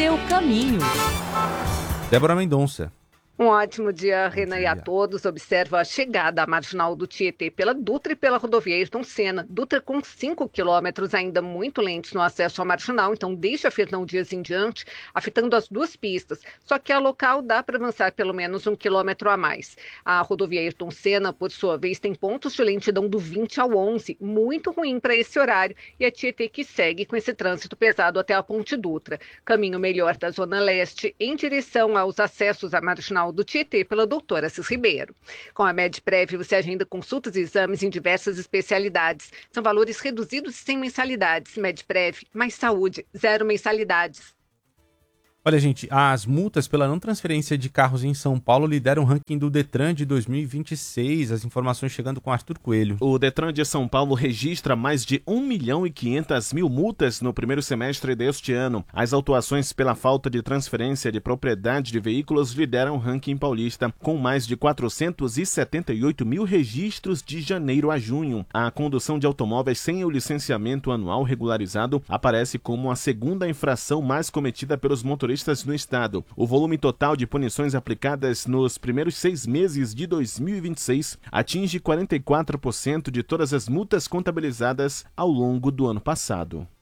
seu caminho. Débora Mendonça. Um ótimo dia, Renan, e a todos. Observa a chegada à marginal do Tietê pela Dutra e pela rodovia Ayrton Senna. Dutra com 5 quilômetros ainda muito lentos no acesso à marginal, então deixa Fernão Dias em diante, afetando as duas pistas. Só que a local dá para avançar pelo menos 1 quilômetro a mais. A rodovia Ayrton Senna, por sua vez, tem pontos de lentidão do 20 ao 11, muito ruim para esse horário. E a Tietê que segue com esse trânsito pesado até a Ponte Dutra. Caminho melhor da Zona Leste em direção aos acessos à marginal do Tietê pela doutora Assis Ribeiro. Com a Medprev, você agenda consultas e exames em diversas especialidades. São valores reduzidos e sem mensalidades. Medprev, mais saúde, 0 mensalidades. Olha, gente, as multas pela não transferência de carros em São Paulo lideram o ranking do Detran de 2026. As informações chegando com Arthur Coelho. O Detran de São Paulo registra mais de 1.500.000 multas no primeiro semestre deste ano. As autuações pela falta de transferência de propriedade de veículos lideram o ranking paulista, com mais de 478 mil registros de janeiro a junho. A condução de automóveis sem o licenciamento anual regularizado aparece como a segunda infração mais cometida pelos motoristas no estado. O volume total de punições aplicadas nos primeiros 6 meses de 2026 atinge 44% de todas as multas contabilizadas ao longo do ano passado.